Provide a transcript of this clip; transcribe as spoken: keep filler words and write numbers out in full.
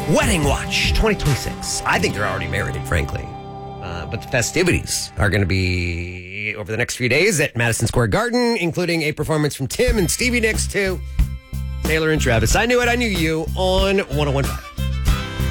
Wedding Watch twenty twenty-six. I think they're already married, frankly. Uh, but the festivities are going to be over the next few days at Madison Square Garden, including a performance from Tim and Stevie Nicks, too. Taylor and Travis. I knew it. I knew you on one oh one point five.